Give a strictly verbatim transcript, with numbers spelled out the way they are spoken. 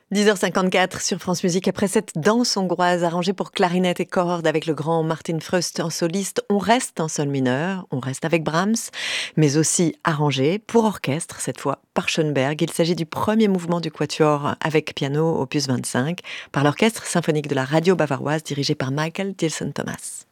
dix heures cinquante-quatre sur France Musique. Après cette danse hongroise arrangée pour clarinette et cordes avec le grand Martin Fröst en soliste, on reste en sol mineur, on reste avec Brahms, mais aussi arrangé pour orchestre, cette fois par Schoenberg. Il s'agit du premier mouvement du quatuor avec piano opus vingt-cinq par l'Orchestre symphonique de la radio bavaroise dirigé par Michael Tilson Thomas.